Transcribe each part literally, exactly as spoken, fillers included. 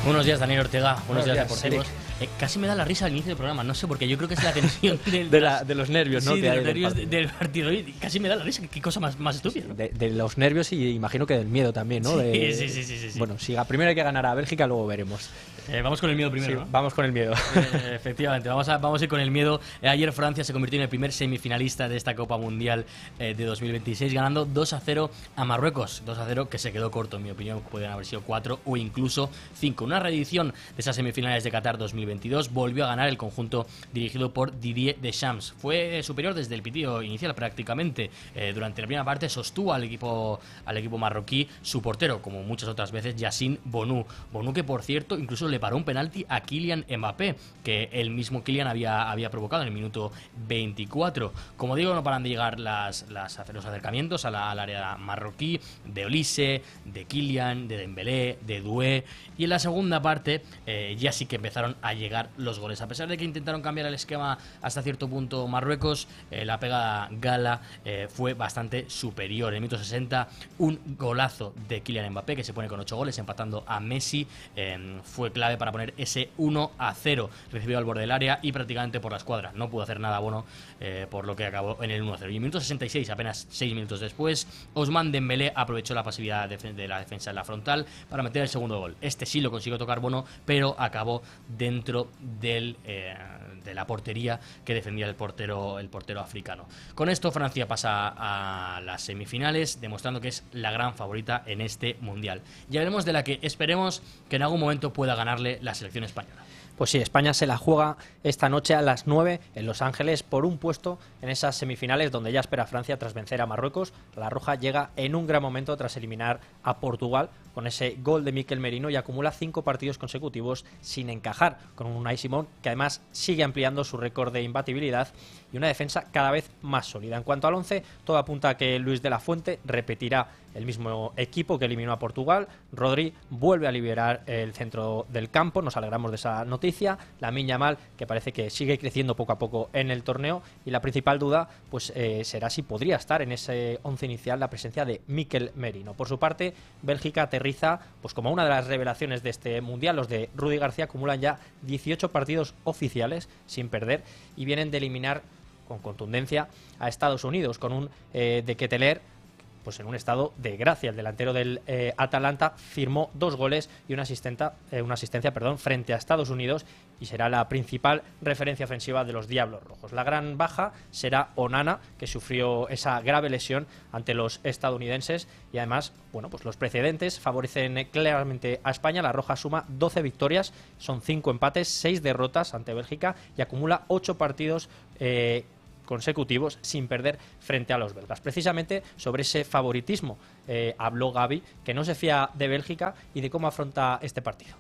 Buenos días, Daniel Ortega. Buenos, Buenos días, días, deportivos. Eh, casi me da la risa al inicio del programa, no sé, porque yo creo que es la tensión del, de, la, de los nervios, ¿no? Sí, que de hay los nervios del del partido. Y casi me da la risa, qué cosa más, más estúpida, ¿no? de, de los nervios y imagino que del miedo también, ¿no? Sí, De, sí, sí, sí, sí, sí. Bueno, si primero hay que ganar a Bélgica, luego veremos. Eh, vamos con el miedo primero, Sí, ¿no? vamos con el miedo. Eh, efectivamente, vamos a, vamos a ir con el miedo. Eh, ayer Francia se convirtió en el primer semifinalista de esta Copa Mundial eh, de dos mil veintiséis, ganando dos a cero a Marruecos. dos a cero que se quedó corto, en mi opinión, podrían haber sido cuatro o incluso cinco. Una reedición de esas semifinales de Qatar dos mil veintidós, volvió a ganar el conjunto dirigido por Didier Deschamps. Fue superior desde el pitido inicial prácticamente. Eh, durante la primera parte sostuvo al equipo, al equipo marroquí su portero, como muchas otras veces, Yassine Bounou. Bounou que, por cierto, incluso le paró un penalti a Kylian Mbappé, que el mismo Kylian había, había provocado en el minuto veinticuatro. Como digo, no paran de llegar las, las, los acercamientos a la, al área marroquí, de Olise, de Kylian, de Dembélé, de Doué, y en la segunda parte eh, ya sí que empezaron a llegar los goles. A pesar de que intentaron cambiar el esquema hasta cierto punto Marruecos, eh, la pegada gala eh, fue bastante superior. En el minuto sesenta, un golazo de Kylian Mbappé, que se pone con ocho goles, empatando a Messi, eh, fue clave para poner ese uno a cero. Recibió al borde del área y prácticamente por la escuadra. No pudo hacer nada bueno, eh, por lo que acabó en el uno a cero. Y en el minuto sesenta y seis, apenas seis minutos después, Ousmane Dembélé aprovechó la pasividad de la defensa en la frontal para meter el segundo gol. Este sí lo consiguió tocar Bono, pero acabó dentro del, eh, de la portería que defendía el portero, el portero africano. Con esto Francia pasa a las semifinales, demostrando que es la gran favorita en este mundial. Ya veremos, de la que esperemos que en algún momento pueda ganarle la selección española. Pues sí, España se la juega esta noche a las nueve en Los Ángeles por un puesto en esas semifinales donde ya espera Francia tras vencer a Marruecos. La Roja llega en un gran momento tras eliminar a Portugal con ese gol de Mikel Merino y acumula cinco partidos consecutivos sin encajar, con un Unai Simón que además sigue ampliando su récord de imbatibilidad y una defensa cada vez más sólida. En cuanto al once, todo apunta a que Luis de la Fuente repetirá el mismo equipo que eliminó a Portugal. Rodri vuelve a liberar el centro del campo, nos alegramos de esa noticia. Lamine Yamal, que parece que sigue creciendo poco a poco en el torneo, y la principal duda pues eh, será si podría estar en ese once inicial la presencia de Mikel Merino. Por su parte, Bélgica aterriza pues como una de las revelaciones de este mundial. Los de Rudi García acumulan ya dieciocho partidos oficiales sin perder y vienen de eliminar con contundencia a Estados Unidos con un eh, de Ketelaere pues en un estado de gracia. El delantero del eh, Atalanta firmó dos goles y una, asistenta, eh, una asistencia perdón, frente a Estados Unidos y será la principal referencia ofensiva de los Diablos Rojos. La gran baja será Onana, que sufrió esa grave lesión ante los estadounidenses, y además, bueno, pues los precedentes favorecen claramente a España. La Roja suma doce victorias, son cinco empates, seis derrotas ante Bélgica y acumula ocho partidos eh, consecutivos sin perder frente a los belgas. Precisamente sobre ese favoritismo eh, habló Gavi, que no se fía de Bélgica y de cómo afronta este partido.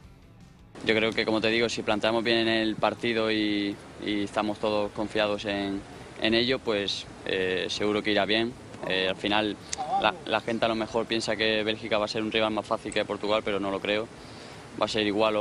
Yo creo que, como te digo, si planteamos bien el partido y, y estamos todos confiados en, en ello, pues eh, seguro que irá bien. Eh, al final la, la gente a lo mejor piensa que Bélgica va a ser un rival más fácil que Portugal, pero no lo creo. Va a ser igual o